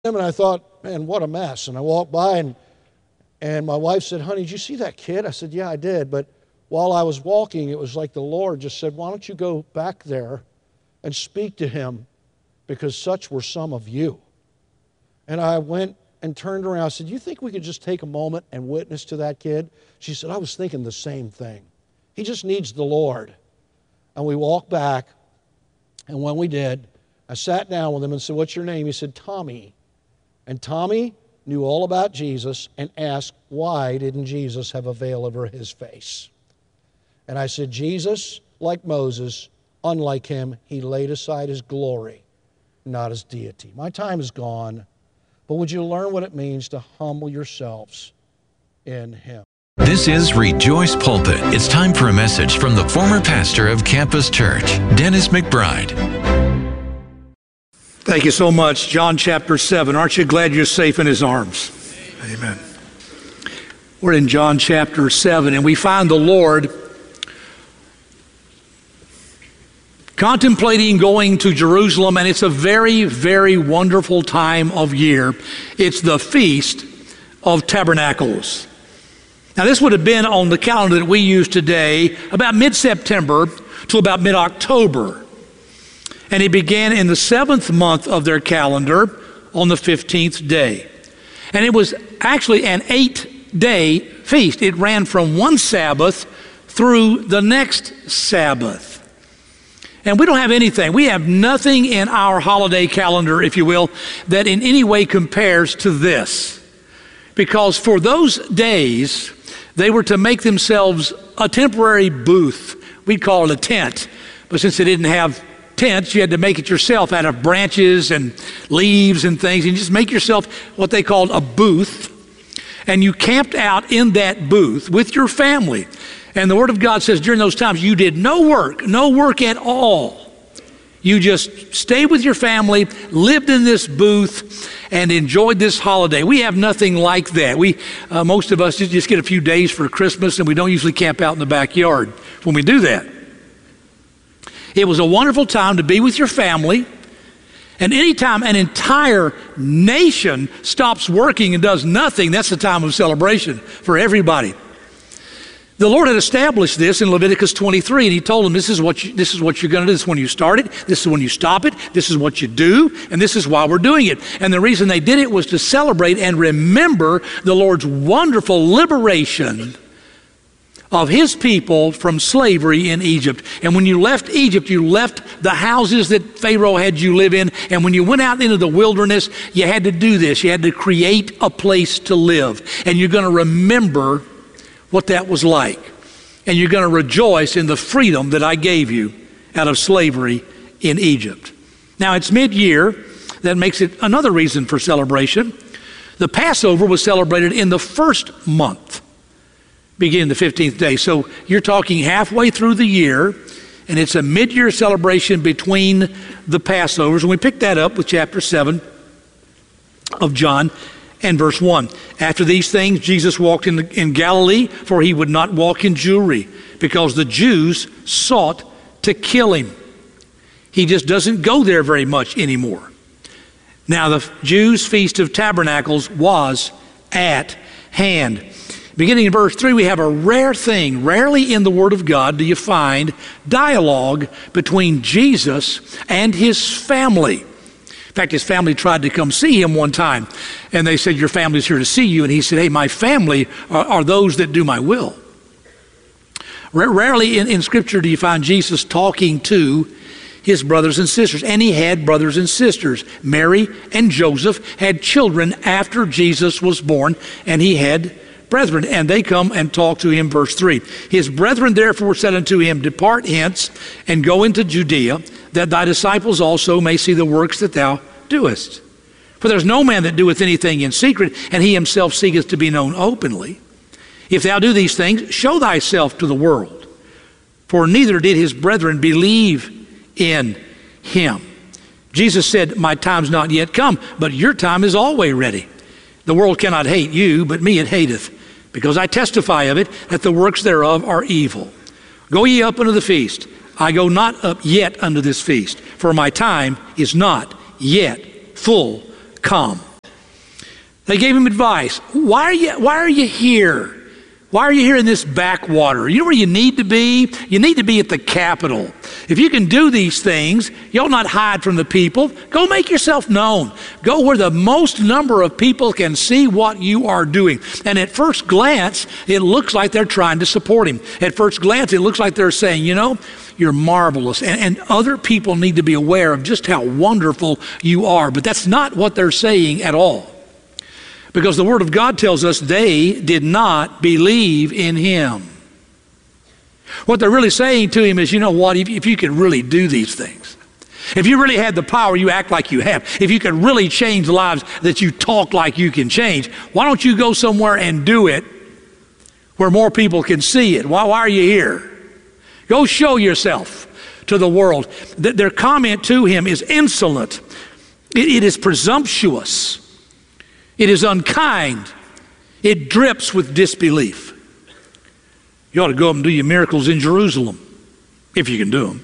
And I thought, man, what a mess. And I walked by, and my wife said, honey, did you see that kid? I said, yeah, I did. But while I was walking, it was like the Lord just said, why don't you go back there and speak to him, because such were some of you. And I went and turned around. I said, you think we could just take a moment and witness to that kid? She said, I was thinking the same thing. He just needs the Lord. And we walked back, and when we did, I sat down with him and said, what's your name? He said, Tommy. And Tommy knew all about Jesus and asked, why didn't Jesus have a veil over his face? And I said, Jesus, like Moses, unlike him, he laid aside his glory, not his deity. My time is gone, but would you learn what it means to humble yourselves in him? This is Rejoice Pulpit. It's time for a message from the former pastor of Campus Church, Dennis McBride. Thank you so much. John chapter 7. Aren't you glad you're safe in his arms? Amen. We're in John chapter 7, and we find the Lord contemplating going to Jerusalem, and it's a very, very wonderful time of year. It's the Feast of Tabernacles. Now, this would have been on the calendar that we use today about mid-September to about mid-October. And it began in the 7th month of their calendar on the 15th day. And it was actually an 8-day feast. It ran from one Sabbath through the next Sabbath. And we don't have anything. We have nothing in our holiday calendar, if you will, that in any way compares to this. Because for those days, they were to make themselves a temporary booth. We'd call it a tent. But since they didn't have tents, you had to make it yourself out of branches and leaves and things, and just make yourself what they called a booth, and you camped out in that booth with your family. And the Word of God says during those times you did no work at all. You just stayed with your family, lived in this booth, and enjoyed this holiday. We have nothing like that. Most of us just get a few days for Christmas, and we don't usually camp out in the backyard when we do that. It was a wonderful time to be with your family. And anytime an entire nation stops working and does nothing, that's the time of celebration for everybody. The Lord had established this in Leviticus 23, and he told them, this is what you're going to do. This is when you start it. This is when you stop it. This is what you do, and this is why we're doing it. And the reason they did it was to celebrate and remember the Lord's wonderful liberation of his people from slavery in Egypt. And when you left Egypt, you left the houses that Pharaoh had you live in. And when you went out into the wilderness, you had to do this. You had to create a place to live. And you're going to remember what that was like. And you're going to rejoice in the freedom that I gave you out of slavery in Egypt. Now, it's mid-year. That makes it another reason for celebration. The Passover was celebrated in the first month, beginning the 15th day. So you're talking halfway through the year, and it's a mid-year celebration between the Passovers. And we pick that up with chapter 7 of John and verse 1. After these things, Jesus walked in Galilee, for he would not walk in Jewry, because the Jews sought to kill him. He just doesn't go there very much anymore. Now the Jews' Feast of Tabernacles was at hand. Beginning in verse 3, we have a rare thing. Rarely in the Word of God do you find dialogue between Jesus and his family. In fact, his family tried to come see him one time, and they said, your family's here to see you. And he said, hey, my family are those that do my will. Rarely in Scripture do you find Jesus talking to his brothers and sisters. And he had brothers and sisters. Mary and Joseph had children after Jesus was born, and he had brethren, and they come and talk to him, verse 3. His brethren therefore said unto him, depart hence, and go into Judea, that thy disciples also may see the works that thou doest. For there's no man that doeth anything in secret, and he himself seeketh to be known openly. If thou do these things, show thyself to the world. For neither did his brethren believe in him. Jesus said, my time's not yet come, but your time is always ready. The world cannot hate you, but me it hateth, because I testify of it, that the works thereof are evil. Go ye up unto the feast. I go not up yet unto this feast, for my time is not yet full come. They gave him advice. Why are you here? Why are you here in this backwater? You know where you need to be? You need to be at the Capitol. If you can do these things, you'll not hide from the people. Go make yourself known. Go where the most number of people can see what you are doing. And at first glance, it looks like they're trying to support him. At first glance, it looks like they're saying, you know, you're marvelous. And other people need to be aware of just how wonderful you are. But that's not what they're saying at all. Because the Word of God tells us they did not believe in him. What they're really saying to him is, you know what, if you could really do these things, if you really had the power you act like you have, if you could really change lives that you talk like you can change, why don't you go somewhere and do it where more people can see it? Why are you here? Go show yourself to the world. Their comment to him is insolent. It is presumptuous. It is unkind. It drips with disbelief. You ought to go up and do your miracles in Jerusalem, if you can do them.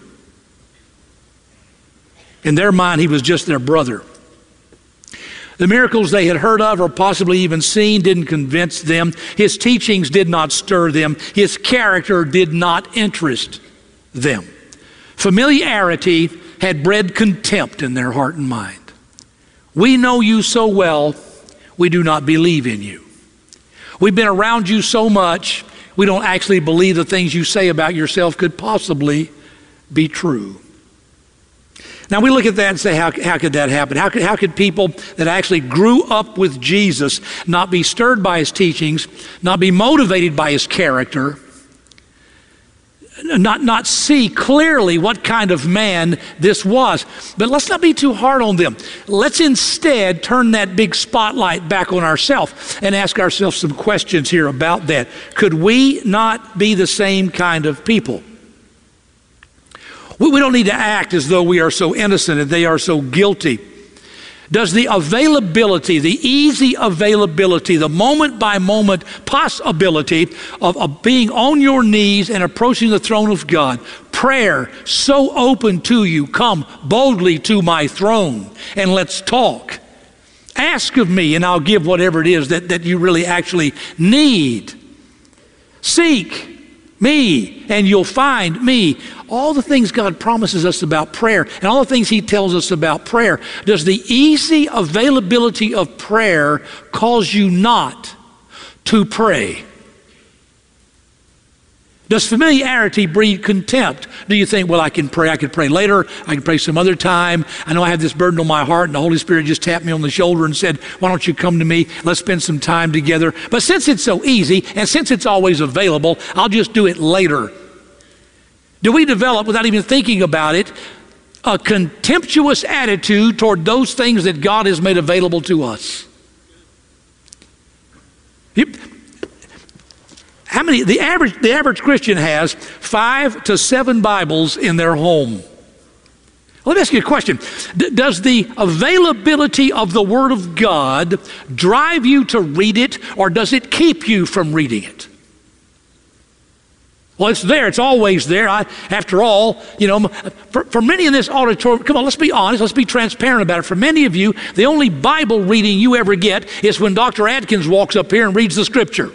In their mind, he was just their brother. The miracles they had heard of or possibly even seen didn't convince them. His teachings did not stir them. His character did not interest them. Familiarity had bred contempt in their heart and mind. We know you so well, we do not believe in you. We've been around you so much, we don't actually believe the things you say about yourself could possibly be true. Now we look at that and say, how could that happen? How could people that actually grew up with Jesus not be stirred by his teachings, not be motivated by his character, not see clearly what kind of man this was? But let's not be too hard on them. Let's instead turn that big spotlight back on ourselves and ask ourselves some questions here about that. Could we not be the same kind of people? We don't need to act as though we are so innocent and they are so guilty. Does the availability, the easy availability, the moment-by-moment possibility of being on your knees and approaching the throne of God, prayer so open to you, come boldly to my throne and let's talk. Ask of me and I'll give whatever it is that you really actually need. Seek me and you'll find me. All the things God promises us about prayer and all the things he tells us about prayer. Does the easy availability of prayer cause you not to pray? Does familiarity breed contempt? Do you think, well, I could pray later, I can pray some other time. I know I have this burden on my heart and the Holy Spirit just tapped me on the shoulder and said, why don't you come to me? Let's spend some time together. But since it's so easy and since it's always available, I'll just do it later. Do we develop, without even thinking about it, a contemptuous attitude toward those things that God has made available to us? How many? The average Christian has 5 to 7 Bibles in their home. Let me ask you a question. Does the availability of the Word of God drive you to read it, or does it keep you from reading it? Well, it's there. It's always there. After all, you know, for many in this auditorium, come on, let's be honest. Let's be transparent about it. For many of you, the only Bible reading you ever get is when Dr. Adkins walks up here and reads the Scripture.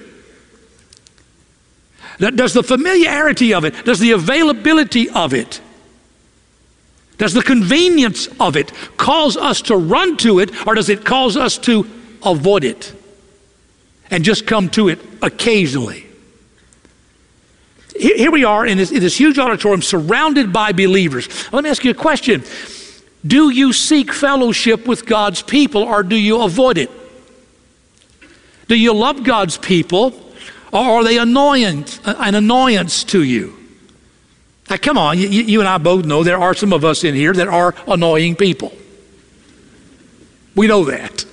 Does the familiarity of it, does the availability of it, does the convenience of it cause us to run to it, or does it cause us to avoid it and just come to it occasionally? Here we are in this huge auditorium surrounded by believers. Let me ask you a question. Do you seek fellowship with God's people, or do you avoid it? Do you love God's people, or are they an annoyance to you? Now, come on, you and I both know there are some of us in here that are annoying people. We know that.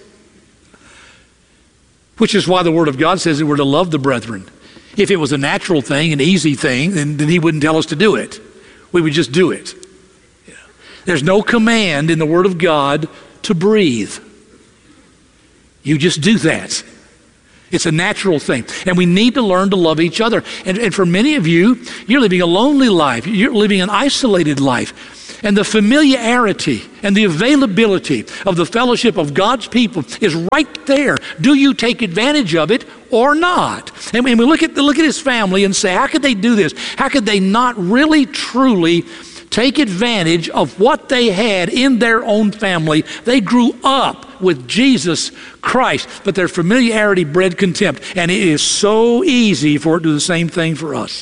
Which is why the Word of God says that we're to love the brethren. If it was a natural thing, an easy thing, then he wouldn't tell us to do it. We would just do it. There's no command in the Word of God to breathe. You just do that. It's a natural thing. And we need to learn to love each other. And for many of you, you're living a lonely life. You're living an isolated life. And the familiarity and the availability of the fellowship of God's people is right there. Do you take advantage of it or not? And we look at his family and say, how could they do this? How could they not really, truly take advantage of what they had in their own family? They grew up with Jesus Christ, but their familiarity bred contempt. And it is so easy for it to do the same thing for us.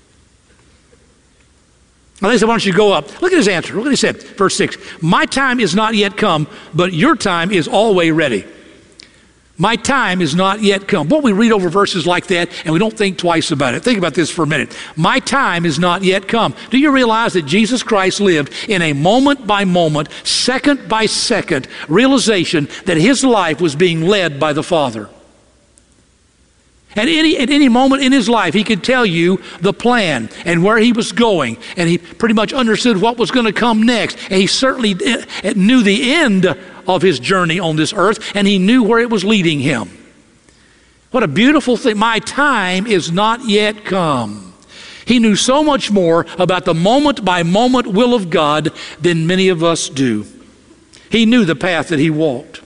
Now they said, why don't you go up? Look at his answer. Look what he said, verse 6. My time is not yet come, but your time is always ready. My time is not yet come. Boy, we read over verses like that and we don't think twice about it. Think about this for a minute. My time is not yet come. Do you realize that Jesus Christ lived in a moment by moment, second by second realization that his life was being led by the Father? At any moment in his life, he could tell you the plan and where he was going, and he pretty much understood what was going to come next. And he certainly knew the end of his journey on this earth, and he knew where it was leading him. What a beautiful thing. My time is not yet come. He knew so much more about the moment by moment will of God than many of us do. He knew the path that he walked.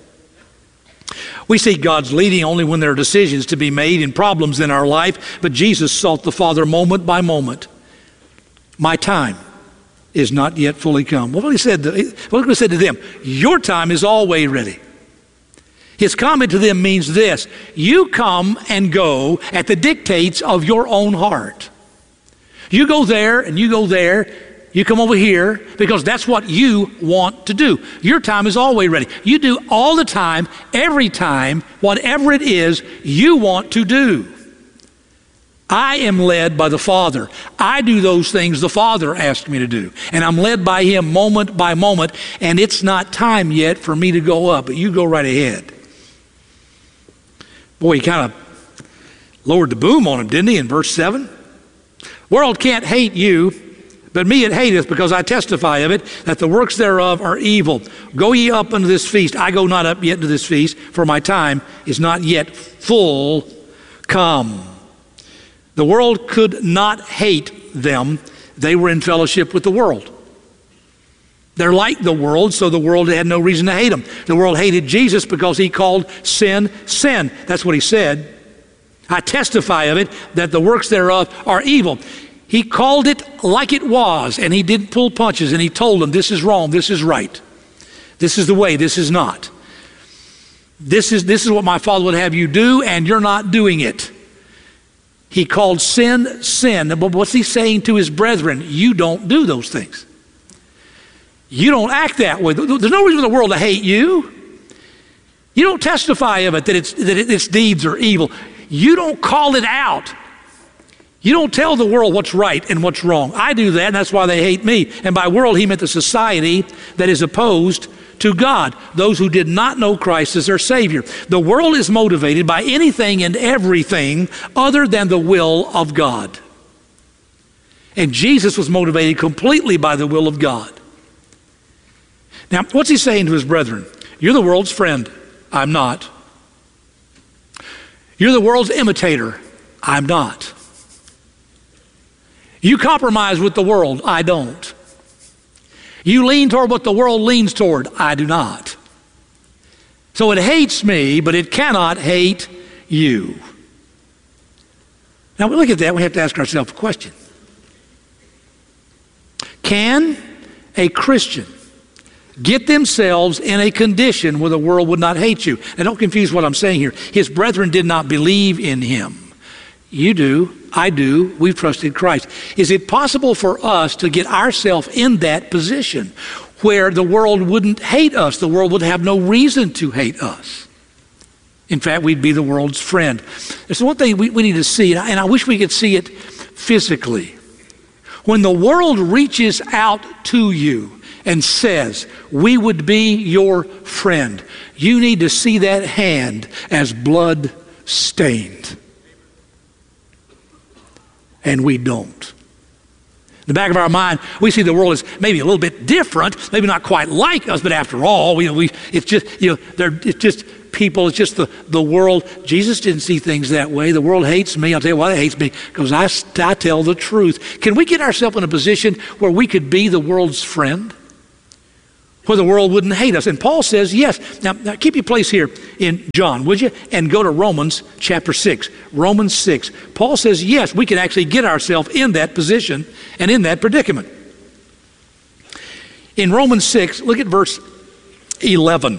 We see God's leading only when there are decisions to be made and problems in our life, but Jesus sought the Father moment by moment. My time is not yet fully come. Look what he said to them. Your time is always ready. His comment to them means this: you come and go at the dictates of your own heart. You go there and you go there. You come over here because that's what you want to do. Your time is always ready. You do all the time, every time, whatever it is you want to do. I am led by the Father. I do those things the Father asked me to do. And I'm led by him moment by moment, and it's not time yet for me to go up, but you go right ahead. Boy, he kind of lowered the boom on him, didn't he, in verse 7? World can't hate you, but me it hateth, because I testify of it, that the works thereof are evil. Go ye up unto this feast. I go not up yet to this feast, for my time is not yet full come. The world could not hate them. They were in fellowship with the world. They're like the world, so the world had no reason to hate them. The world hated Jesus because he called sin, sin. That's what he said. I testify of it, that the works thereof are evil. He called it like it was, and he didn't pull punches, and he told them, this is wrong, this is right. This is the way, this is not. This is what my Father would have you do, and you're not doing it. He called sin, sin. But what's he saying to his brethren? You don't do those things. You don't act that way. There's no reason in the world to hate you. You don't testify of it, that its deeds are evil. You don't call it out. You don't tell the world what's right and what's wrong. I do that, and that's why they hate me. And by world, he meant the society that is opposed to God, those who did not know Christ as their Savior. The world is motivated by anything and everything other than the will of God. And Jesus was motivated completely by the will of God. Now, what's he saying to his brethren? You're the world's friend. I'm not. You're the world's imitator. I'm not. You compromise with the world. I don't. You lean toward what the world leans toward. I do not. So it hates me, but it cannot hate you. Now we look at that, we have to ask ourselves a question. Can a Christian get themselves in a condition where the world would not hate you? Now don't confuse what I'm saying here. His brethren did not believe in him. You do, I do, we've trusted Christ. Is it possible for us to get ourselves in that position where the world wouldn't hate us, the world would have no reason to hate us? In fact, we'd be the world's friend. There's one thing we need to see, and I wish we could see it physically. When the world reaches out to you and says, we would be your friend, you need to see that hand as blood stained. And we don't. In the back of our mind, we see the world as maybe a little bit different, maybe not quite like us, but after all, it's just people. It's just the world. Jesus didn't see things that way. The world hates me. I'll tell you why it hates me, because I tell the truth. Can we get ourselves in a position where we could be the world's friend? Where the world wouldn't hate us? And Paul says yes. Now keep your place here in John, would you? And go to Romans chapter 6. Romans 6. Paul says yes, we can actually get ourselves in that position and in that predicament. In Romans 6, look at verse 11.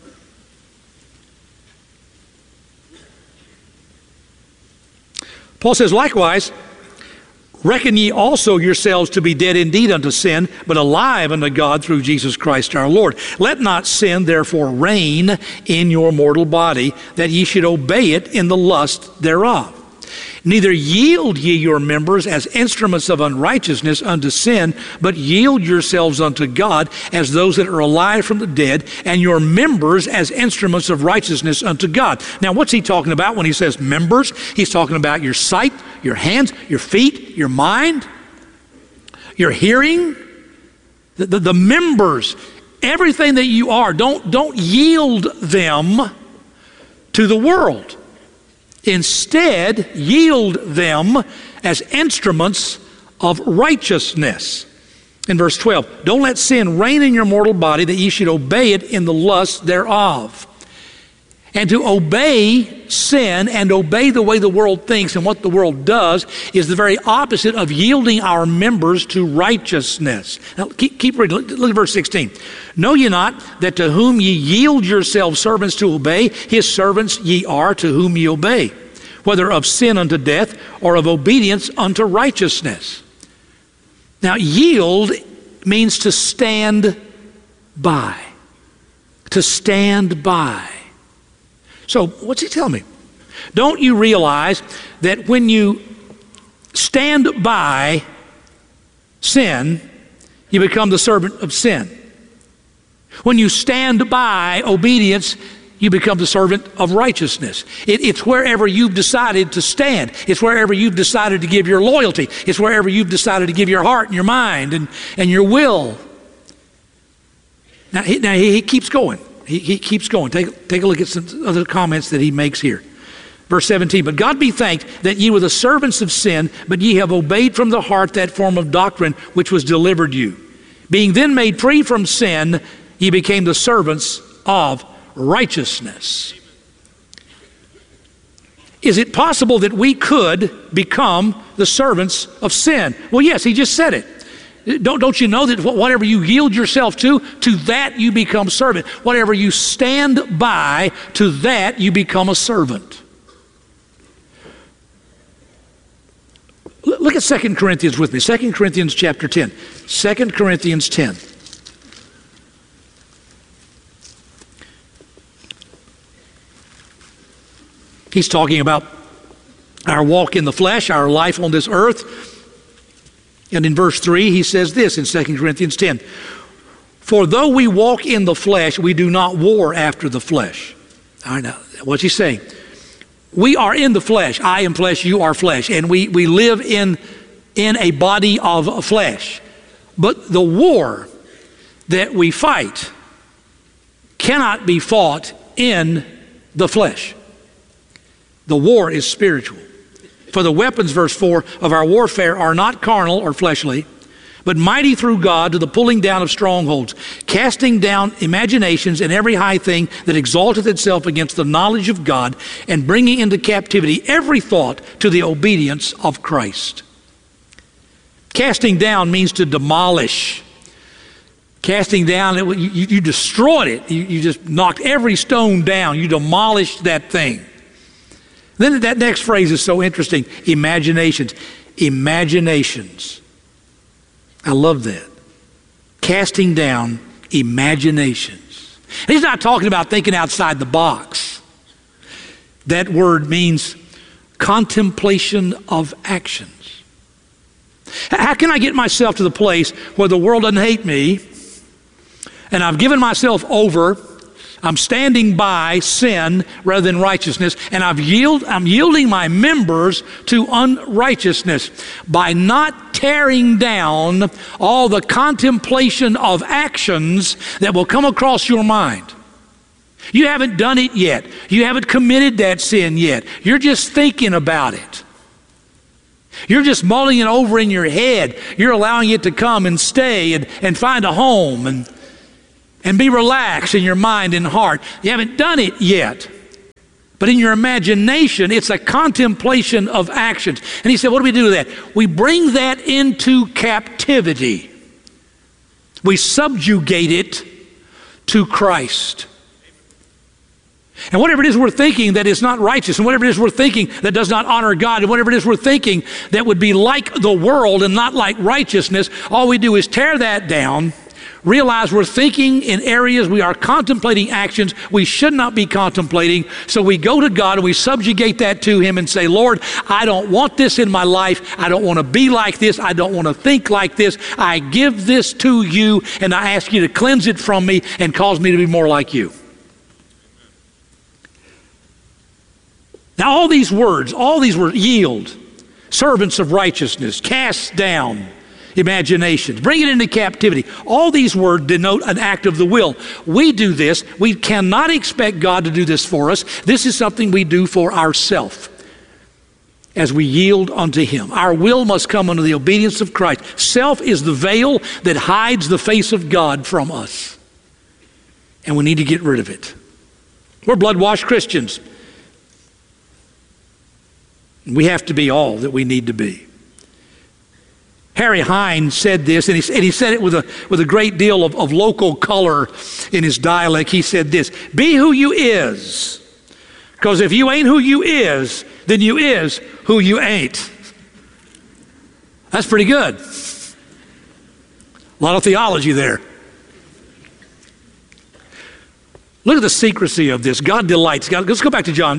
Paul says, likewise, reckon ye also yourselves to be dead indeed unto sin, but alive unto God through Jesus Christ our Lord. Let not sin therefore reign in your mortal body, that ye should obey it in the lust thereof. Neither yield ye your members as instruments of unrighteousness unto sin, but yield yourselves unto God as those that are alive from the dead, and your members as instruments of righteousness unto God. Now, what's he talking about when he says members? He's talking about your sight, your hands, your feet, your mind, your hearing, the members, everything that you are. Don't yield them to the world. Instead, yield them as instruments of righteousness. In verse 12, don't let sin reign in your mortal body, that ye should obey it in the lust thereof. And to obey sin and obey the way the world thinks and what the world does is the very opposite of yielding our members to righteousness. Now keep reading. Look at verse 16. Know ye not that to whom ye yield yourselves servants to obey, his servants ye are to whom ye obey, whether of sin unto death or of obedience unto righteousness. Now yield means to stand by. To stand by. So what's he telling me? Don't you realize that when you stand by sin, you become the servant of sin? When you stand by obedience, you become the servant of righteousness. It's wherever you've decided to stand. It's wherever you've decided to give your loyalty. It's wherever you've decided to give your heart and your mind and your will. Now he keeps going. He keeps going. Take a look at some other comments that he makes here. Verse 17, but God be thanked that ye were the servants of sin, but ye have obeyed from the heart that form of doctrine which was delivered you. Being then made free from sin, ye became the servants of righteousness. Is it possible that we could become the servants of sin? Well, yes, he just said it. Don't you know that whatever you yield yourself to that you become servant. Whatever you stand by, to that you become a servant. Look at 2 Corinthians with me. 2 Corinthians chapter 10. 2 Corinthians 10. He's talking about our walk in the flesh, our life on this earth. And in verse 3, he says this in 2 Corinthians 10. For though we walk in the flesh, we do not war after the flesh. All right, now, what's he saying? We are in the flesh. I am flesh, you are flesh. And we live in a body of flesh. But the war that we fight cannot be fought in the flesh. The war is spiritual. For the weapons, verse 4, of our warfare are not carnal or fleshly, but mighty through God to the pulling down of strongholds, casting down imaginations and every high thing that exalteth itself against the knowledge of God, and bringing into captivity every thought to the obedience of Christ. Casting down means to demolish. Casting down, you destroyed it. You just knocked every stone down. You demolished that thing. Then that next phrase is so interesting. Imaginations. Imaginations. I love that. Casting down imaginations. And he's not talking about thinking outside the box. That word means contemplation of actions. How can I get myself to the place where the world doesn't hate me and I've given myself over, I'm standing by sin rather than righteousness, and I'm yielding my members to unrighteousness by not tearing down all the contemplation of actions that will come across your mind. You haven't done it yet. You haven't committed that sin yet. You're just thinking about it. You're just mulling it over in your head. You're allowing it to come and stay and find a home and be relaxed in your mind and heart. You haven't done it yet. But in your imagination, it's a contemplation of actions. And he said, what do we do with that? We bring that into captivity. We subjugate it to Christ. And whatever it is we're thinking that is not righteous, and whatever it is we're thinking that does not honor God, and whatever it is we're thinking that would be like the world and not like righteousness, all we do is tear that down, realize we're thinking in areas, we are contemplating actions we should not be contemplating, so we go to God and we subjugate that to Him and say, Lord, I don't want this in my life. I don't want to be like this. I don't want to think like this. I give this to you, and I ask you to cleanse it from me and cause me to be more like you. Now all these words, yield, servants of righteousness, cast down, imaginations, bring it into captivity. All these words denote an act of the will. We do this. We cannot expect God to do this for us. This is something we do for ourselves as we yield unto Him. Our will must come under the obedience of Christ. Self is the veil that hides the face of God from us, and we need to get rid of it. We're blood-washed Christians. We have to be all that we need to be. Harry Hines said this, and he said it with a great deal of local color in his dialect. He said this, be who you is, because if you ain't who you is, then you is who you ain't. That's pretty good. A lot of theology there. Look at the secrecy of this. God delights. Let's go back to John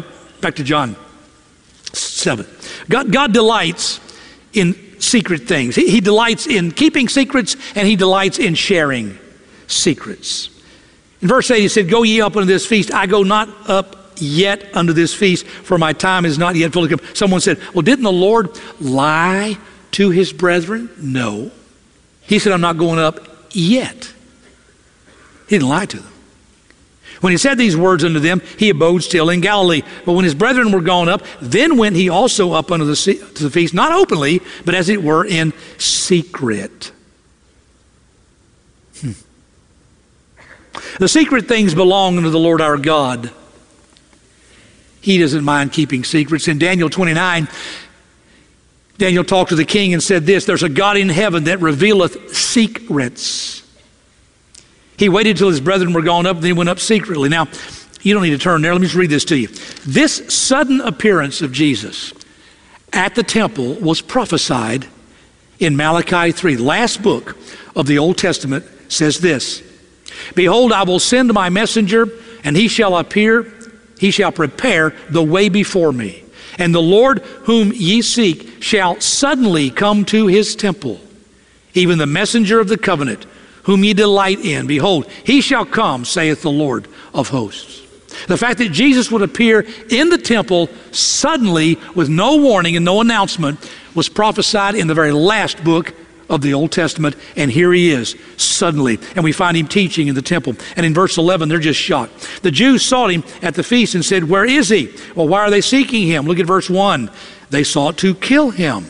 7. God delights in secret things. He delights in keeping secrets, and He delights in sharing secrets. In verse 8 he said, go ye up unto this feast. I go not up yet unto this feast, for my time is not yet fully come. Someone said, well, didn't the Lord lie to His brethren? No. He said, I'm not going up yet. He didn't lie to them. When He said these words unto them, He abode still in Galilee. But when His brethren were gone up, then went He also up unto the feast, not openly, but as it were in secret. The secret things belong unto the Lord our God. He doesn't mind keeping secrets. In Daniel 29, Daniel talked to the king and said this, there's a God in heaven that revealeth secrets. He waited till his brethren were gone up, and then he went up secretly. Now, you don't need to turn there. Let me just read this to you. This sudden appearance of Jesus at the temple was prophesied in Malachi 3. The last book of the Old Testament says this, behold, I will send my messenger, and he shall appear, he shall prepare the way before me. And the Lord whom ye seek shall suddenly come to his temple, even the messenger of the covenant, whom ye delight in. Behold, he shall come, saith the Lord of hosts. The fact that Jesus would appear in the temple suddenly with no warning and no announcement was prophesied in the very last book of the Old Testament, and here he is, suddenly. And we find him teaching in the temple. And in verse 11, they're just shocked. The Jews sought him at the feast and said, where is he? Well, why are they seeking him? Look at verse 1. They sought to kill him.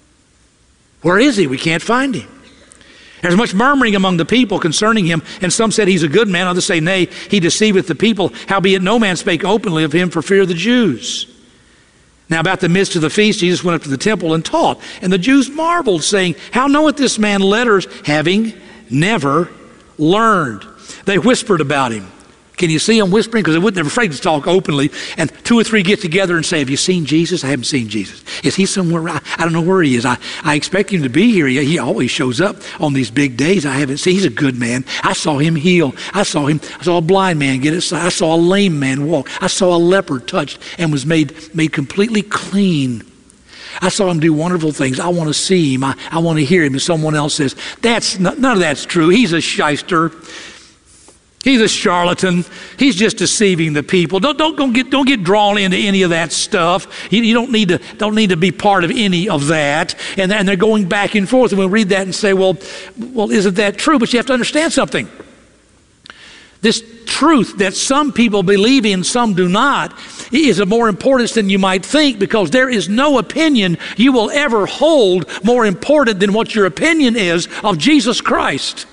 Where is he? We can't find him. There's much murmuring among the people concerning him, and some said he's a good man, others say, nay, he deceiveth the people, howbeit no man spake openly of him for fear of the Jews. Now about the midst of the feast, Jesus went up to the temple and taught, and the Jews marveled, saying, how knoweth this man letters, having never learned? They whispered about him. Can you see them whispering? Because they're afraid to talk openly. And 2 or 3 get together and say, have you seen Jesus? I haven't seen Jesus. Is he somewhere? I don't know where he is. I expect him to be here. He always shows up on these big days. I haven't seen. He's a good man. I saw him heal. I saw a blind man get it. I saw a lame man walk. I saw a leper touched and was made completely clean. I saw him do wonderful things. I want to see him. I want to hear him. And someone else says, none of that's true. He's a shyster. He's a charlatan. He's just deceiving the people. Don't get drawn into any of that stuff. You don't need to be part of any of that. And they're going back and forth. And we'll read that and say, well, isn't that true? But you have to understand something. This truth that some people believe in, some do not, is of more importance than you might think, because there is no opinion you will ever hold more important than what your opinion is of Jesus Christ.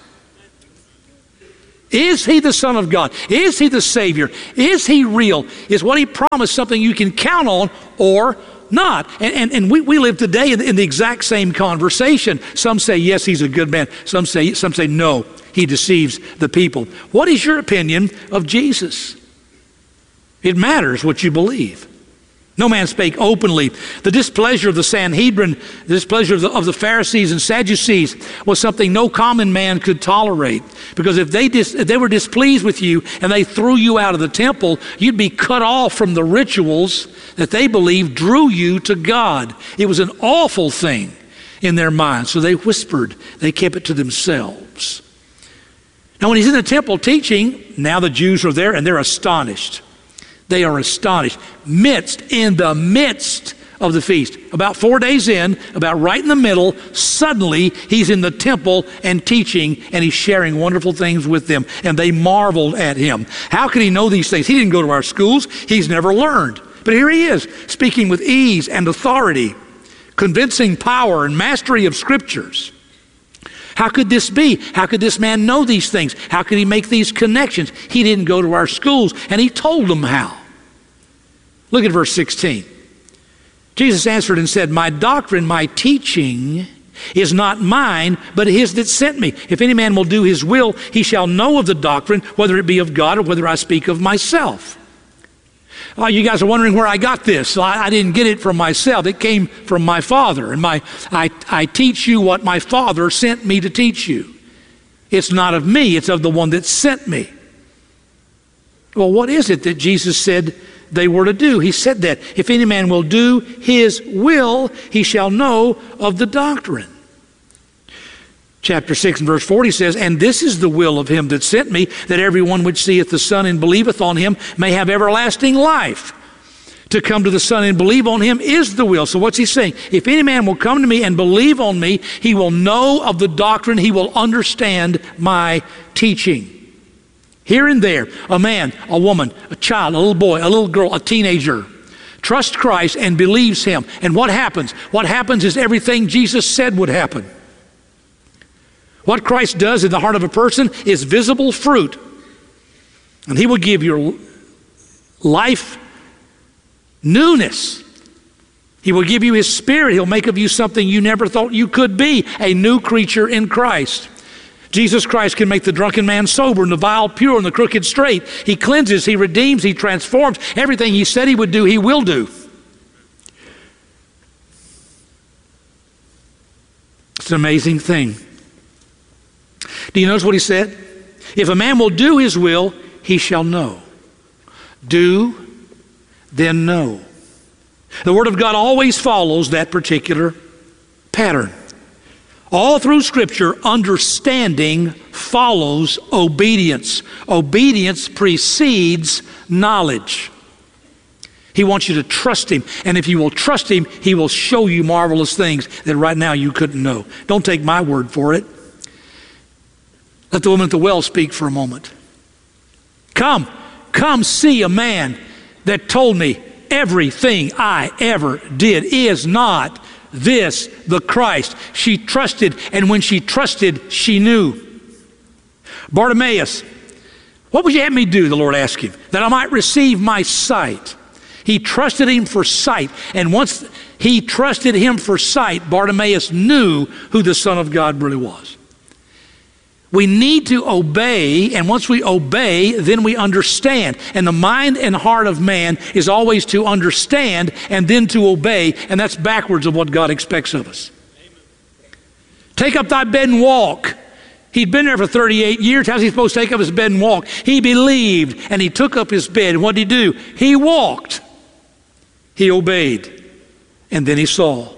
Is he the Son of God? Is he the Savior? Is he real? Is what he promised something you can count on or not? And we live today in the exact same conversation. Some say, yes, he's a good man. Some say no, he deceives the people. What is your opinion of Jesus? It matters what you believe. No man spake openly. The displeasure of the Sanhedrin, the displeasure of the Pharisees and Sadducees was something no common man could tolerate. Because if they were displeased with you and they threw you out of the temple, you'd be cut off from the rituals that they believed drew you to God. It was an awful thing in their minds. So they whispered. They kept it to themselves. Now when he's in the temple teaching, now the Jews are there and they're astonished. They are astonished. In the midst of the feast, about 4 days in, about right in the middle, suddenly he's in the temple and teaching, and he's sharing wonderful things with them, and they marveled at him. How could he know these things? He didn't go to our schools. He's never learned. But here he is, speaking with ease and authority, convincing power and mastery of scriptures. How could this be? How could this man know these things? How could he make these connections? He didn't go to our schools, and he told them how. Look at verse 16. Jesus answered and said, my doctrine, my teaching is not mine, but his that sent me. If any man will do his will, he shall know of the doctrine, whether it be of God or whether I speak of myself. You guys are wondering where I got this. I didn't get it from myself. It came from my Father. And I teach you what my Father sent me to teach you. It's not of me, it's of the one that sent me. Well, what is it that Jesus said they were to do? He said that if any man will do his will, he shall know of the doctrine. Chapter 6 and verse 40 says, and this is the will of him that sent me, that everyone which seeth the Son and believeth on him may have everlasting life. To come to the Son and believe on him is the will. So what's he saying? If any man will come to me and believe on me, he will know of the doctrine, he will understand my teaching. Here and there, a man, a woman, a child, a little boy, a little girl, a teenager, trusts Christ and believes him. And what happens? What happens is everything Jesus said would happen. What Christ does in the heart of a person is visible fruit. And he will give your life newness. He will give you his Spirit. He'll make of you something you never thought you could be, a new creature in Christ. Jesus Christ can make the drunken man sober and the vile pure and the crooked straight. He cleanses, he redeems, he transforms. Everything he said he would do, he will do. It's an amazing thing. Do you notice what he said? If a man will do his will, he shall know. Do, then know. The Word of God always follows that particular pattern. All through Scripture, understanding follows obedience. Obedience precedes knowledge. He wants you to trust him. And if you will trust him, he will show you marvelous things that right now you couldn't know. Don't take my word for it. Let the woman at the well speak for a moment. Come see a man that told me everything I ever did. Is not this the Christ? She trusted, and when she trusted, she knew. Bartimaeus, what would you have me do, the Lord asked him, that I might receive my sight? He trusted him for sight, and once he trusted him for sight, Bartimaeus knew who the Son of God really was. We need to obey, and once we obey, then we understand. And the mind and heart of man is always to understand and then to obey, and that's backwards of what God expects of us. Amen. Take up thy bed and walk. He'd been there for 38 years. How's he supposed to take up his bed and walk? He believed, and he took up his bed. And what did he do? He walked. He obeyed, and then he saw.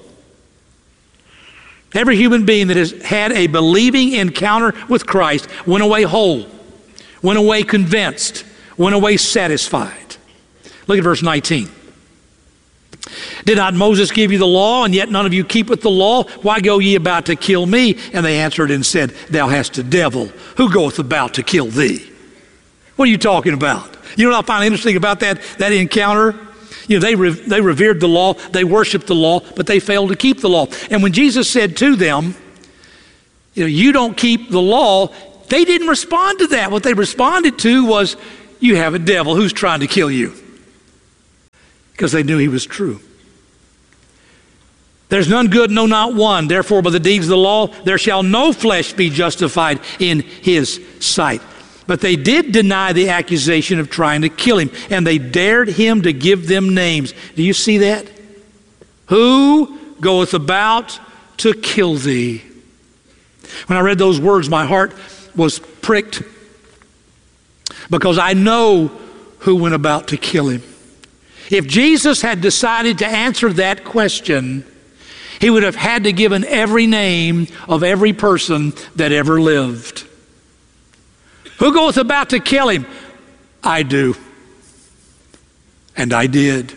Every human being that has had a believing encounter with Christ went away whole, went away convinced, went away satisfied. Look at verse 19. Did not Moses give you the law, and yet none of you keepeth the law? Why go ye about to kill me? And they answered and said, Thou hast a devil. Who goeth about to kill thee? What are you talking about? You know what I find interesting about that encounter? You know, they revered the law, they worshiped the law, but they failed to keep the law. And when Jesus said to them, you know, you don't keep the law, they didn't respond to that. What they responded to was, you have a devil who's trying to kill you. Because they knew he was true. There's none good, no, not one. Therefore, by the deeds of the law, there shall no flesh be justified in his sight. But they did deny the accusation of trying to kill him, and they dared him to give them names. Do you see that? Who goeth about to kill thee? When I read those words, my heart was pricked, because I know who went about to kill him. If Jesus had decided to answer that question, he would have had to give every name of every person that ever lived. Who goeth about to kill him? I do. And I did.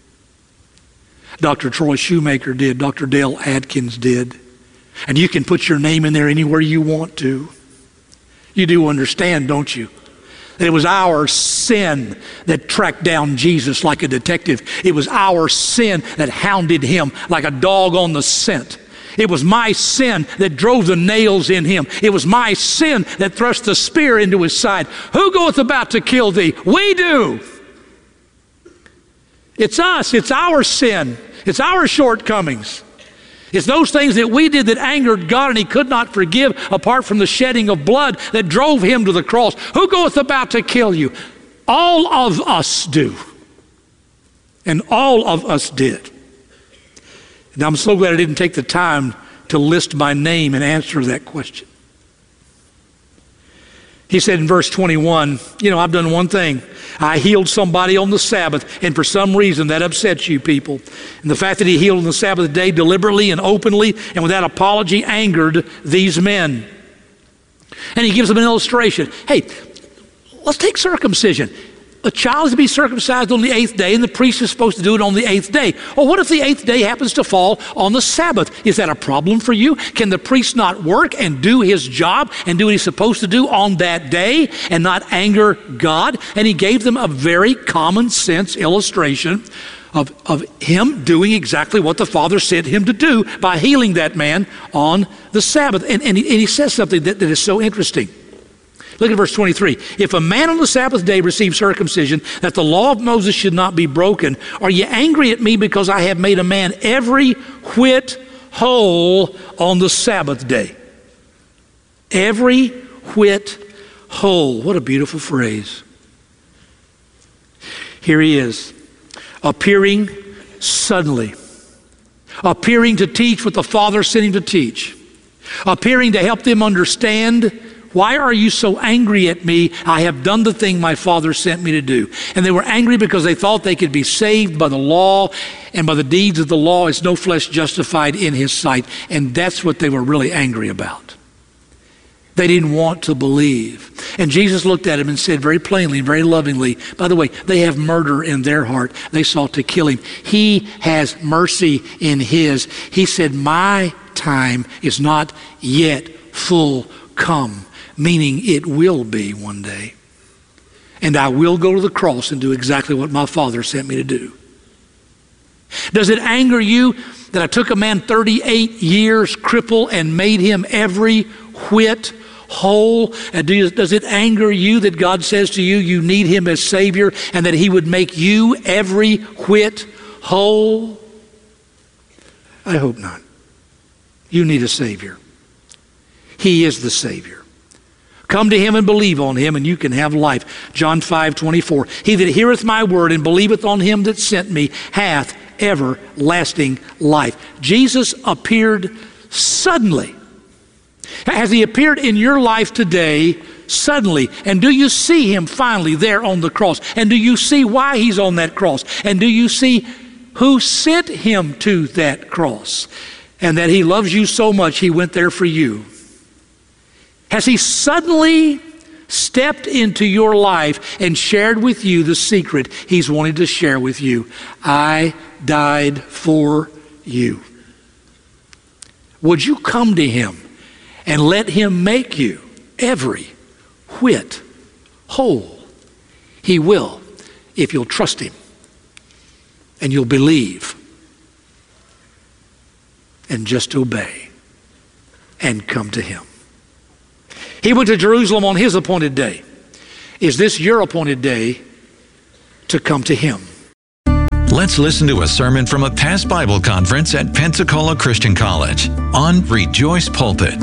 Dr. Troy Shoemaker did. Dr. Dale Adkins did. And you can put your name in there anywhere you want to. You do understand, don't you? That it was our sin that tracked down Jesus like a detective. It was our sin that hounded him like a dog on the scent. It was my sin that drove the nails in him. It was my sin that thrust the spear into his side. Who goeth about to kill thee? We do. It's us. It's our sin. It's our shortcomings. It's those things that we did that angered God and he could not forgive apart from the shedding of blood that drove him to the cross. Who goeth about to kill you? All of us do. And all of us did. And I'm so glad I didn't take the time to list my name and answer that question. He said in verse 21, you know, I've done one thing. I healed somebody on the Sabbath, and for some reason that upsets you people. And the fact that he healed on the Sabbath day deliberately and openly and without apology angered these men. And he gives them an illustration. Hey, let's take circumcision. A child is to be circumcised on the 8th day, and the priest is supposed to do it on the 8th day. Well, what if the 8th day happens to fall on the Sabbath? Is that a problem for you? Can the priest not work and do his job and do what he's supposed to do on that day and not anger God? And he gave them a very common sense illustration of him doing exactly what the Father sent him to do by healing that man on the Sabbath. And he says something that is so interesting. Look at verse 23. If a man on the Sabbath day receives circumcision, that the law of Moses should not be broken, are you angry at me because I have made a man every whit whole on the Sabbath day? Every whit whole. What a beautiful phrase. Here he is, appearing suddenly, appearing to teach what the Father sent him to teach, appearing to help them understand. Why are you so angry at me? I have done the thing my Father sent me to do. And they were angry because they thought they could be saved by the law, and by the deeds of the law is no flesh justified in his sight. And that's what they were really angry about. They didn't want to believe. And Jesus looked at him and said very plainly and very lovingly, by the way, they have murder in their heart. They sought to kill him. He has mercy in his. He said, my time is not yet full come. Meaning it will be one day. And I will go to the cross and do exactly what my Father sent me to do. Does it anger you that I took a man 38 years cripple and made him every whit whole? And does it anger you that God says to you, you need him as Savior and that he would make you every whit whole? I hope not. You need a Savior. He is the Savior. Come to him and believe on him, and you can have life. John 5:24. He that heareth my word and believeth on him that sent me hath everlasting life. Jesus appeared suddenly. Has he appeared in your life today suddenly? And do you see him finally there on the cross? And do you see why he's on that cross? And do you see who sent him to that cross? And that he loves you so much he went there for you. Has he suddenly stepped into your life and shared with you the secret he's wanted to share with you? I died for you. Would you come to him and let him make you every whit whole He will, if you'll trust him and you'll believe and just obey and come to him. He went to Jerusalem on his appointed day. Is this your appointed day to come to him? Let's listen to a sermon from a past Bible conference at Pensacola Christian College on Rejoice Pulpit.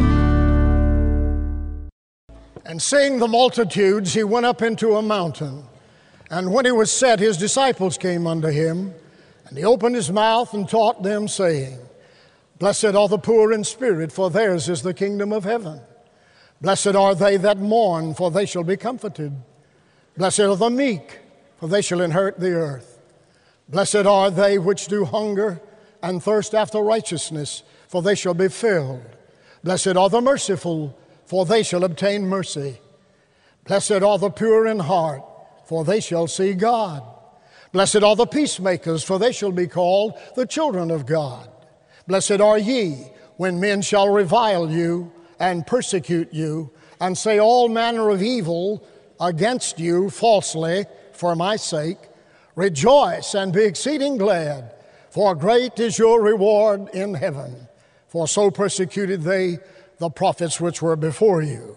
And seeing the multitudes, he went up into a mountain. And when he was set, his disciples came unto him. And he opened his mouth and taught them, saying, Blessed are the poor in spirit, for theirs is the kingdom of heaven. Blessed are they that mourn, for they shall be comforted. Blessed are the meek, for they shall inherit the earth. Blessed are they which do hunger and thirst after righteousness, for they shall be filled. Blessed are the merciful, for they shall obtain mercy. Blessed are the pure in heart, for they shall see God. Blessed are the peacemakers, for they shall be called the children of God. Blessed are ye, when men shall revile you and persecute you, and say all manner of evil against you falsely for my sake. Rejoice and be exceeding glad, for great is your reward in heaven. For so persecuted they the prophets which were before you.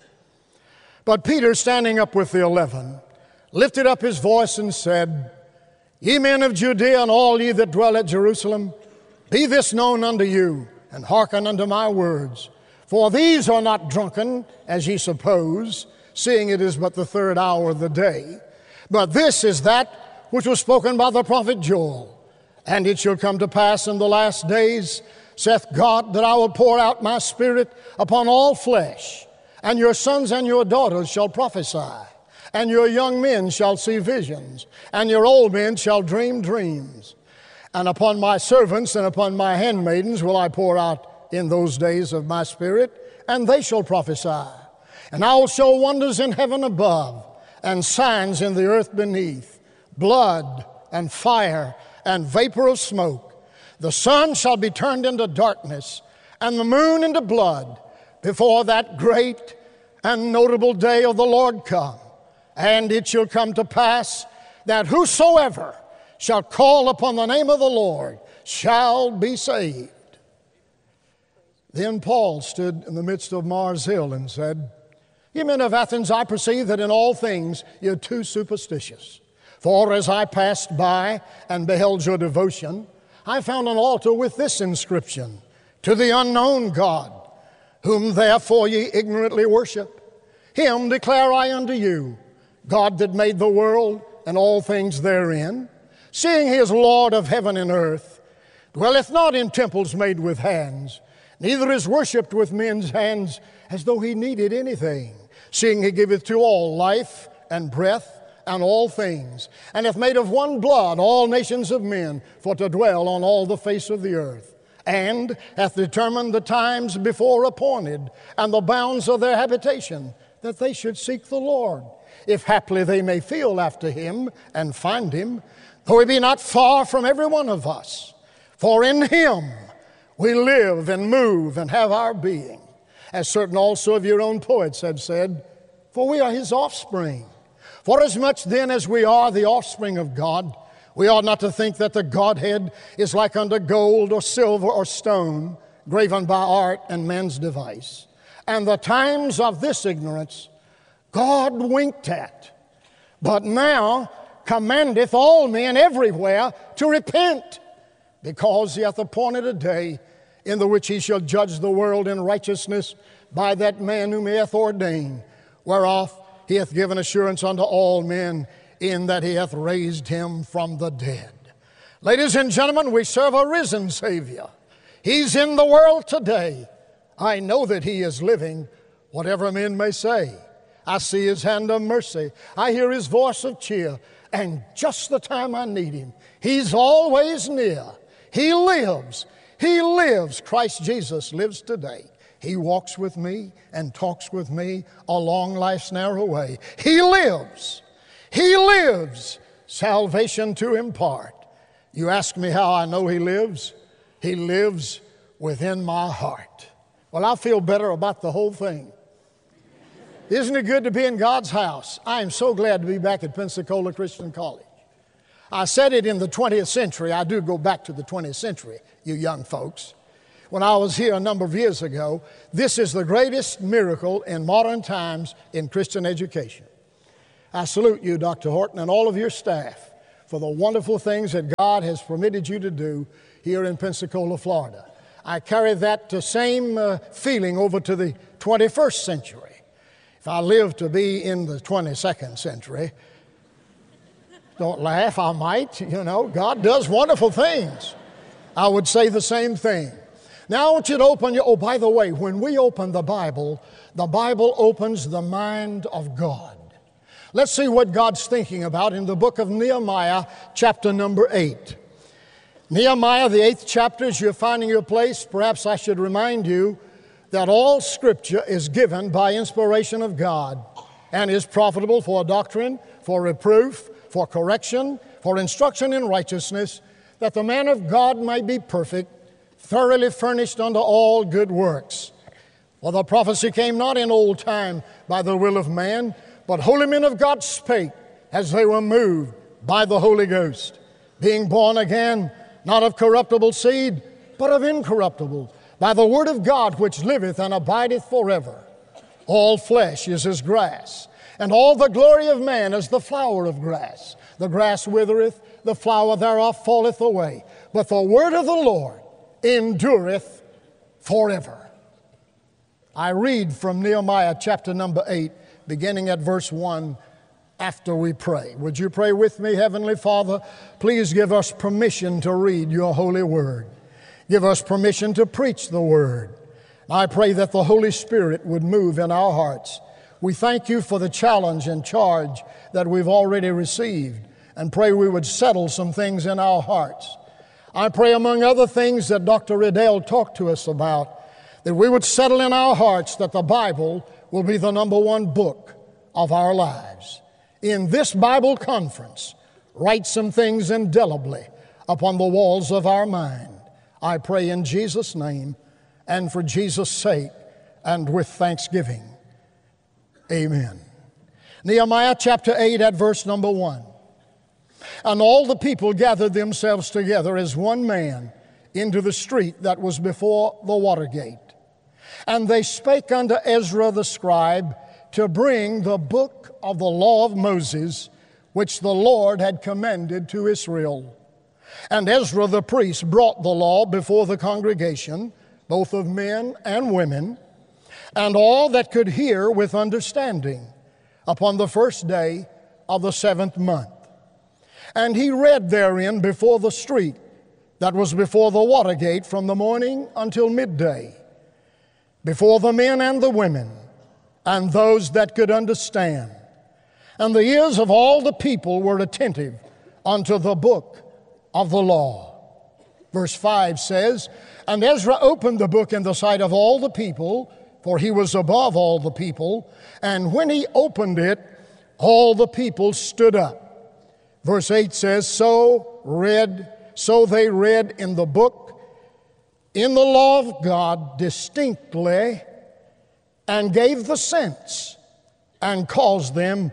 But Peter, standing up with the 11, lifted up his voice and said, Ye men of Judea, and all ye that dwell at Jerusalem, be this known unto you, and hearken unto my words. For these are not drunken, as ye suppose, seeing it is but the third hour of the day. But this is that which was spoken by the prophet Joel. And it shall come to pass in the last days, saith God, that I will pour out my spirit upon all flesh, and your sons and your daughters shall prophesy, and your young men shall see visions, and your old men shall dream dreams. And upon my servants and upon my handmaidens will I pour out in those days of my spirit, and they shall prophesy. And I will show wonders in heaven above, and signs in the earth beneath, blood and fire and vapor of smoke. The sun shall be turned into darkness, and the moon into blood, before that great and notable day of the Lord come. And it shall come to pass that whosoever shall call upon the name of the Lord shall be saved. Then Paul stood in the midst of Mars Hill and said, Ye men of Athens, I perceive that in all things you're too superstitious. For as I passed by and beheld your devotion, I found an altar with this inscription, To the unknown God, whom therefore ye ignorantly worship. Him declare I unto you, God that made the world and all things therein, seeing he is Lord of heaven and earth, dwelleth not in temples made with hands, neither is worshipped with men's hands as though he needed anything, seeing he giveth to all life and breath and all things, and hath made of one blood all nations of men for to dwell on all the face of the earth, and hath determined the times before appointed and the bounds of their habitation, that they should seek the Lord, if haply they may feel after him and find him, though he be not far from every one of us. For in him we live and move and have our being, as certain also of your own poets have said, for we are his offspring. For as much then as we are the offspring of God, we ought not to think that the Godhead is like unto gold or silver or stone, graven by art and man's device. And the times of this ignorance God winked at, but now commandeth all men everywhere to repent, because he hath appointed a day in the which he shall judge the world in righteousness by that man whom he hath ordained, whereof he hath given assurance unto all men, in that he hath raised him from the dead. Ladies and gentlemen, we serve a risen Savior. He's in the world today. I know that he is living, whatever men may say. I see his hand of mercy. I hear his voice of cheer. And just the time I need him, he's always near. He lives. He lives. Christ Jesus lives today. He walks with me and talks with me along life's narrow way. He lives. He lives. Salvation to impart. You ask me how I know he lives? He lives within my heart. Well, I feel better about the whole thing. Isn't it good to be in God's house? I am so glad to be back at Pensacola Christian College. I said it in the 20th century. I do go back to the 20th century, you young folks. When I was here a number of years ago, this is the greatest miracle in modern times in Christian education. I salute you, Dr. Horton, and all of your staff for the wonderful things that God has permitted you to do here in Pensacola, Florida. I carry that same feeling over to the 21st century. If I live to be in the 22nd century, don't laugh, I might, God does wonderful things. I would say the same thing. Now I want you to open your, by the way, when we open the Bible opens the mind of God. Let's see what God's thinking about in the book of Nehemiah, chapter number 8. Nehemiah, the 8th chapter, as you're finding your place, perhaps I should remind you that all Scripture is given by inspiration of God and is profitable for doctrine, for reproof, for correction, for instruction in righteousness, that the man of God might be perfect, thoroughly furnished unto all good works. For the prophecy came not in old time by the will of man, but holy men of God spake as they were moved by the Holy Ghost, being born again, not of corruptible seed, but of incorruptible, by the word of God which liveth and abideth forever. All flesh is as grass, and all the glory of man as the flower of grass. The grass withereth, the flower thereof falleth away, but the word of the Lord endureth forever. I read from Nehemiah chapter number 8, beginning at verse 1, after we pray. Would you pray with me? Heavenly Father, please give us permission to read your holy word. Give us permission to preach the word. I pray that the Holy Spirit would move in our hearts. We thank you for the challenge and charge that we've already received, and pray we would settle some things in our hearts. I pray, among other things that Dr. Riddell talked to us about, that we would settle in our hearts that the Bible will be the number one book of our lives. In this Bible conference, write some things indelibly upon the walls of our mind. I pray in Jesus' name and for Jesus' sake and with thanksgiving. Amen. Nehemiah chapter 8 at verse number 1. And all the people gathered themselves together as one man into the street that was before the water gate. And they spake unto Ezra the scribe to bring the book of the law of Moses, which the Lord had commanded to Israel. And Ezra the priest brought the law before the congregation, both of men and women, and all that could hear with understanding, upon the first day of the 7th month. And he read therein before the street that was before the water gate from the morning until midday, before the men and the women, and those that could understand. And the ears of all the people were attentive unto the book of the law. Verse 5 says, And Ezra opened the book in the sight of all the people, for he was above all the people. And when he opened it, all the people stood up. Verse 8 says, So they read in the book, in the law of God distinctly, and gave the sense, and caused them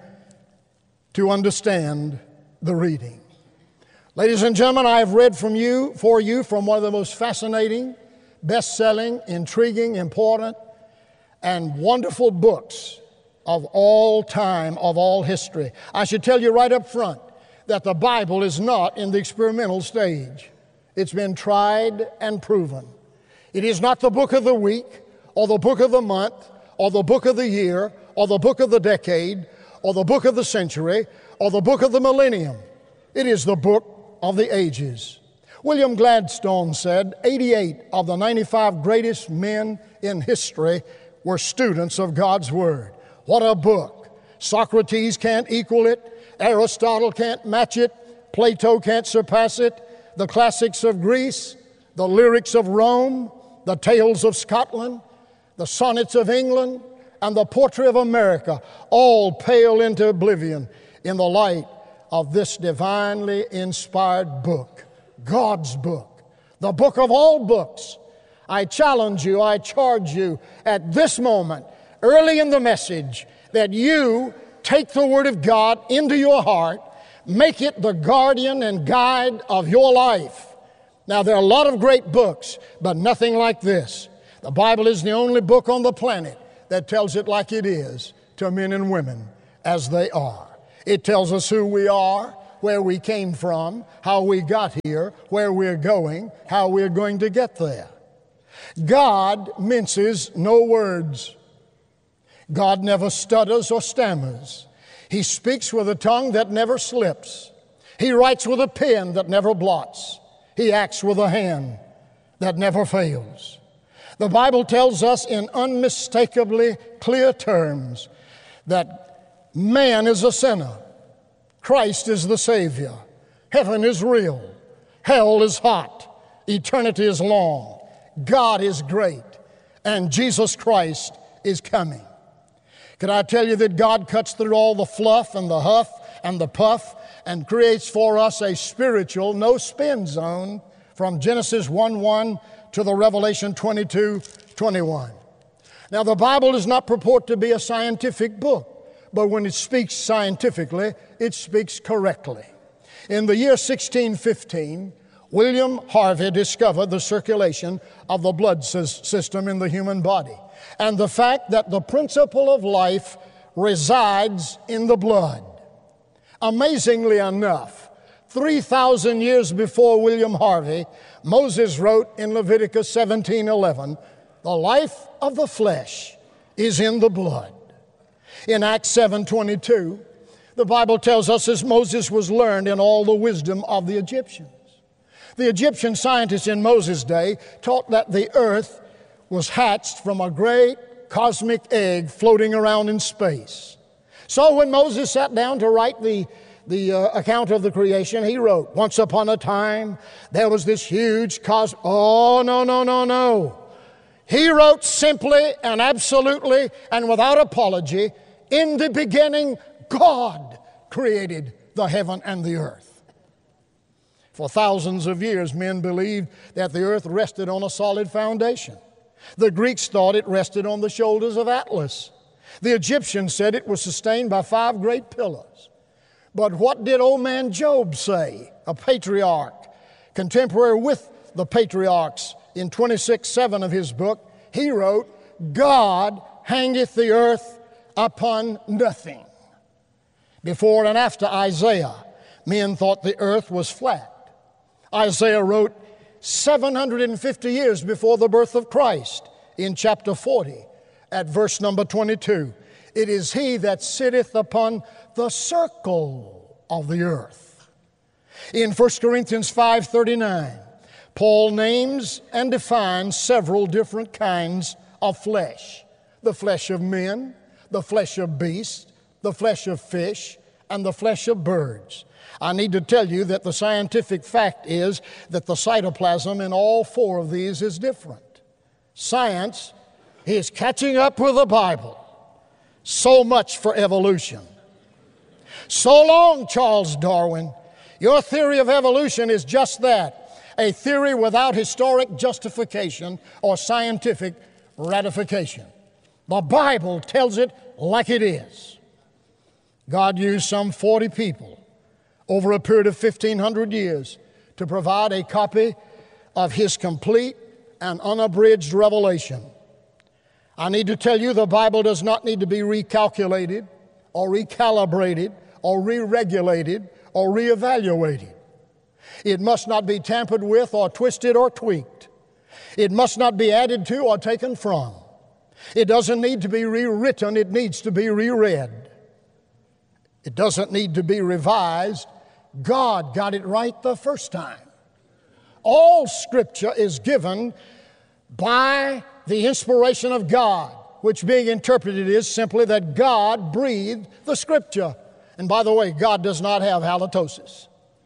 to understand the reading. Ladies and gentlemen, I have read for you from one of the most fascinating, best-selling, intriguing, important, and wonderful books of all time, of all history. I should tell you right up front that the Bible is not in the experimental stage. It's been tried and proven. It is not the book of the week, or the book of the month, or the book of the year, or the book of the decade, or the book of the century, or the book of the millennium. It is the book of the ages. William Gladstone said 88 of the 95 greatest men in history were students of God's Word. What a book. Socrates can't equal it. Aristotle can't match it. Plato can't surpass it. The classics of Greece, the lyrics of Rome, the tales of Scotland, the sonnets of England, and the poetry of America all pale into oblivion in the light of this divinely inspired book, God's book, the book of all books. I challenge you, I charge you at this moment, early in the message, that you take the Word of God into your heart, make it the guardian and guide of your life. Now, there are a lot of great books, but nothing like this. The Bible is the only book on the planet that tells it like it is to men and women as they are. It tells us who we are, where we came from, how we got here, where we're going, how we're going to get there. God minces no words. God never stutters or stammers. He speaks with a tongue that never slips. He writes with a pen that never blots. He acts with a hand that never fails. The Bible tells us in unmistakably clear terms that man is a sinner. Christ is the Savior. Heaven is real. Hell is hot. Eternity is long. God is great. And Jesus Christ is coming. Can I tell you that God cuts through all the fluff and the huff and the puff and creates for us a spiritual no-spin zone from Genesis 1:1 to the Revelation 22:21. Now, the Bible does not purport to be a scientific book, but when it speaks scientifically, it speaks correctly. In the year 1615, William Harvey discovered the circulation of the blood system in the human body and the fact that the principle of life resides in the blood. Amazingly enough, 3,000 years before William Harvey, Moses wrote in Leviticus 17:11, "The life of the flesh is in the blood." In Acts 7:22, the Bible tells us as Moses was learned in all the wisdom of the Egyptians. The Egyptian scientists in Moses' day taught that the earth was hatched from a great cosmic egg floating around in space. So when Moses sat down to write the account of the creation, he wrote, "Once upon a time, there was this huge Oh, no. He wrote simply and absolutely and without apology, "In the beginning, God created the heaven and the earth." For thousands of years, men believed that the earth rested on a solid foundation. The Greeks thought it rested on the shoulders of Atlas. The Egyptians said it was sustained by 5 great pillars. But what did old man Job say, a patriarch, contemporary with the patriarchs, in 26:7 of his book? He wrote, "God hangeth the earth upon nothing." Before and after Isaiah, men thought the earth was flat. Isaiah wrote 750 years before the birth of Christ in chapter 40 at verse number 22. "It is he that sitteth upon the circle of the earth." In 1 Corinthians 5:39, Paul names and defines several different kinds of flesh. The flesh of men, the flesh of beasts, the flesh of fish, and the flesh of birds. I need to tell you that the scientific fact is that the cytoplasm in all 4 of these is different. Science is catching up with the Bible. So much for evolution. So long, Charles Darwin. Your theory of evolution is just that, a theory without historic justification or scientific ratification. The Bible tells it like it is. God used some 40 people over a period of 1,500 years to provide a copy of His complete and unabridged revelation. I need to tell you the Bible does not need to be recalculated or recalibrated or re-regulated or reevaluated. It must not be tampered with or twisted or tweaked. It must not be added to or taken from. It doesn't need to be rewritten, it needs to be reread. It doesn't need to be revised. God got it right the first time. All Scripture is given by the inspiration of God, which being interpreted is simply that God breathed the Scripture. And by the way, God does not have halitosis.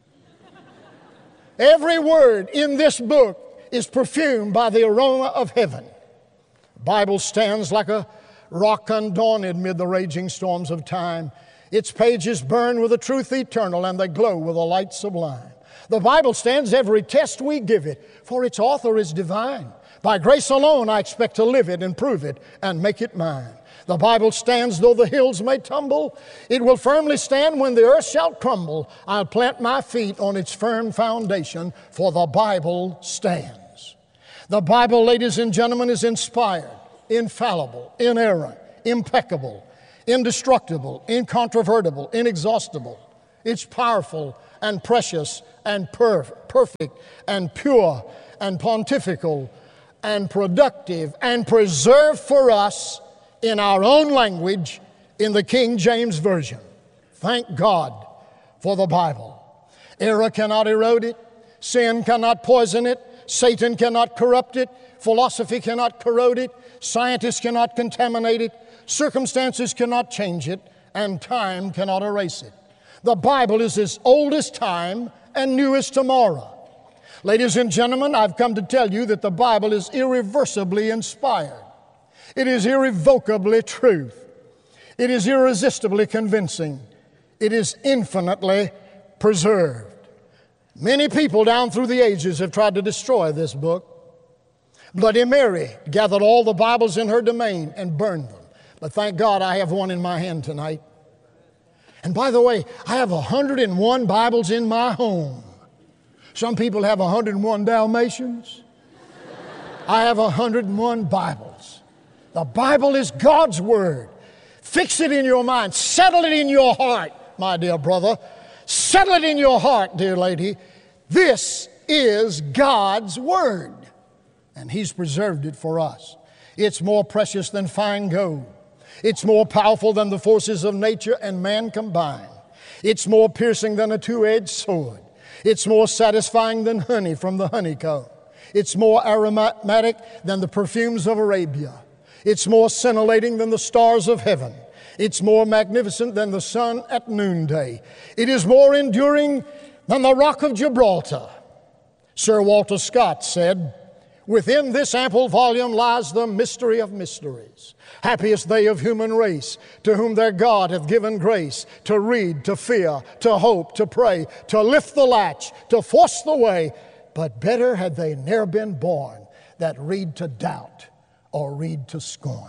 Every word in this book is perfumed by the aroma of heaven. The Bible stands like a rock undaunted mid the raging storms of time. Its pages burn with a truth eternal, and they glow with a light sublime. The Bible stands every test we give it, for its author is divine. By grace alone I expect to live it and prove it and make it mine. The Bible stands though the hills may tumble. It will firmly stand when the earth shall crumble. I'll plant my feet on its firm foundation, for the Bible stands. The Bible, ladies and gentlemen, is inspired, infallible, inerrant, impeccable, indestructible, incontrovertible, inexhaustible. It's powerful and precious and perfect and pure and pontifical and productive and preserved for us in our own language in the King James Version. Thank God for the Bible. Error cannot erode it. Sin cannot poison it. Satan cannot corrupt it. Philosophy cannot corrode it. Scientists cannot contaminate it. Circumstances cannot change it. And time cannot erase it. The Bible is as old as time and new as tomorrow. Ladies and gentlemen, I've come to tell you that the Bible is irreversibly inspired. It is irrevocably truth. It is irresistibly convincing. It is infinitely preserved. Many people down through the ages have tried to destroy this book. Bloody Mary gathered all the Bibles in her domain and burned them. But thank God I have one in my hand tonight. And by the way, I have 101 Bibles in my home. Some people have 101 Dalmatians. I have 101 Bibles. The Bible is God's Word. Fix it in your mind. Settle it in your heart, my dear brother. Settle it in your heart, dear lady. This is God's Word, and He's preserved it for us. It's more precious than fine gold. It's more powerful than the forces of nature and man combined. It's more piercing than a two-edged sword. It's more satisfying than honey from the honeycomb. It's more aromatic than the perfumes of Arabia. It's more scintillating than the stars of heaven. It's more magnificent than the sun at noonday. It is more enduring than the rock of Gibraltar. Sir Walter Scott said, "Within this ample volume lies the mystery of mysteries. Happiest they of human race, to whom their God hath given grace, to read, to fear, to hope, to pray, to lift the latch, to force the way. But better had they ne'er been born, that read to doubt or read to scorn."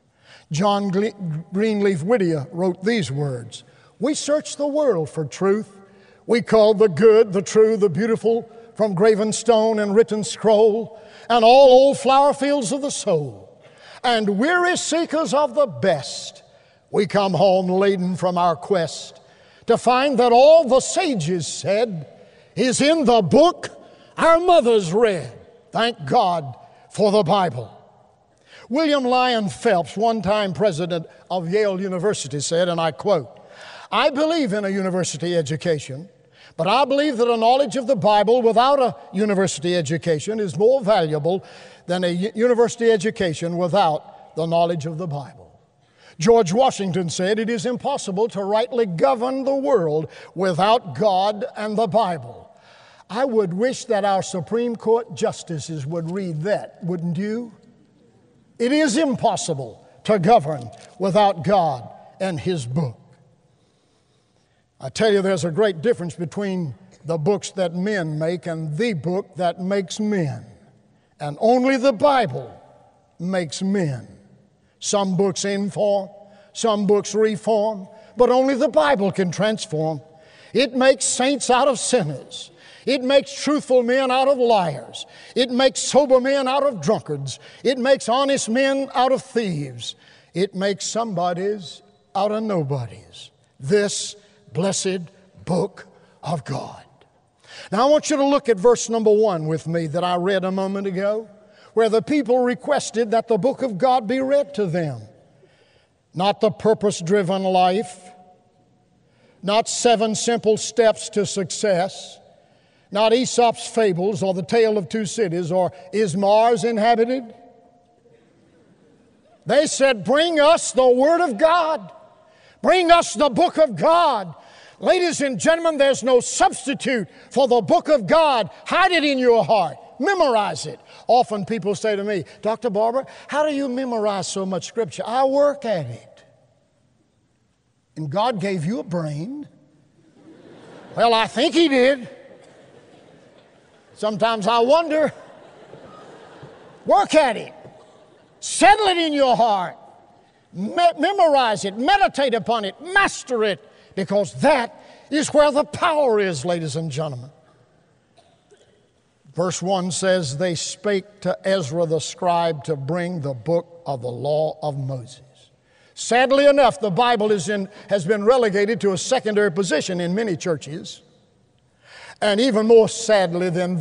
John Greenleaf Whittier wrote these words, "We search the world for truth. We call the good, the true, the beautiful, from graven stone and written scroll, and all old flower fields of the soul. And weary seekers of the best, we come home laden from our quest, to find that all the sages said is in the book our mothers read." Thank God for the Bible. William Lyon Phelps, one-time president of Yale University, said, and I quote, "I believe in a university education, but I believe that a knowledge of the Bible without a university education is more valuable than a university education without the knowledge of the Bible." George Washington said, "It is impossible to rightly govern the world without God and the Bible." I would wish that our Supreme Court justices would read that, wouldn't you? It is impossible to govern without God and His book. I tell you, there's a great difference between the books that men make and the book that makes men. And only the Bible makes men. Some books inform, some books reform, but only the Bible can transform. It makes saints out of sinners. It makes truthful men out of liars. It makes sober men out of drunkards. It makes honest men out of thieves. It makes somebodies out of nobodies. This blessed book of God. Now I want you to look at verse number 1 with me that I read a moment ago, where the people requested that the book of God be read to them. Not the purpose-driven life, not 7 simple steps to success, not Aesop's fables or the tale of 2 cities or is Mars inhabited? They said, bring us the Word of God. Bring us the book of God. Ladies and gentlemen, there's no substitute for the book of God. Hide it in your heart. Memorize it. Often people say to me, Dr. Barber, how do you memorize so much Scripture? I work at it. And God gave you a brain. Well, I think He did. Sometimes I wonder. Work at it. Settle it in your heart. Memorize it, meditate upon it, master it, because that is where the power is, ladies and gentlemen. Verse 1 says, they spake to Ezra the scribe to bring the book of the law of Moses. Sadly enough, the Bible has been relegated to a secondary position in many churches. And even more sadly than